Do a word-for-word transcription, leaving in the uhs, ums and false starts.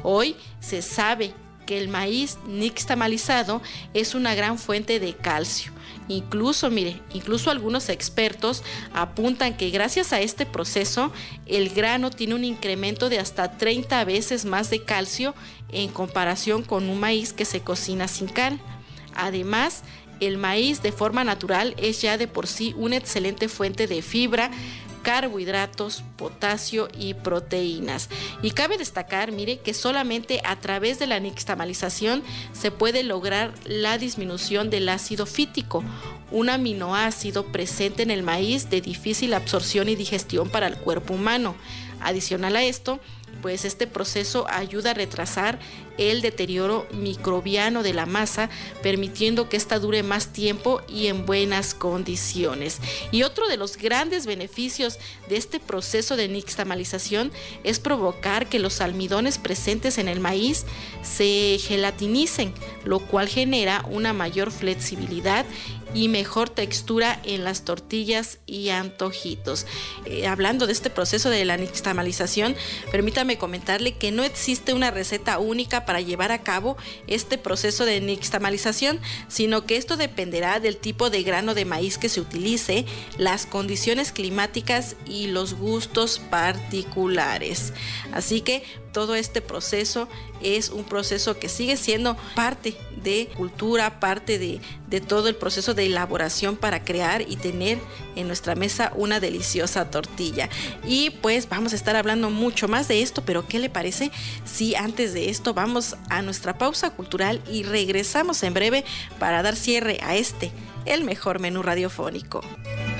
Hoy se sabe que el maíz nixtamalizado es una gran fuente de calcio. Incluso, mire, incluso algunos expertos apuntan que gracias a este proceso, el grano tiene un incremento de hasta treinta veces más de calcio en comparación con un maíz que se cocina sin cal. Además, el maíz de forma natural es ya de por sí una excelente fuente de fibra, carbohidratos, potasio y proteínas. Y cabe destacar, mire, que solamente a través de la nixtamalización se puede lograr la disminución del ácido fítico, un aminoácido presente en el maíz de difícil absorción y digestión para el cuerpo humano. Adicional a esto, pues este proceso ayuda a retrasar el deterioro microbiano de la masa, permitiendo que ésta dure más tiempo y en buenas condiciones. Y otro de los grandes beneficios de este proceso de nixtamalización es provocar que los almidones presentes en el maíz se gelatinicen, lo cual genera una mayor flexibilidad y mejor textura en las tortillas y antojitos. Eh, hablando de este proceso de la nixtamalización, permítame comentarle que no existe una receta única para llevar a cabo este proceso de nixtamalización, sino que esto dependerá del tipo de grano de maíz que se utilice, las condiciones climáticas y los gustos particulares. Así que todo este proceso es un proceso que sigue siendo parte de cultura, parte de, de todo el proceso de elaboración para crear y tener en nuestra mesa una deliciosa tortilla. Y pues vamos a estar hablando mucho más de esto, pero ¿qué le parece si antes de esto vamos a nuestra pausa cultural y regresamos en breve para dar cierre a este, el mejor menú radiofónico?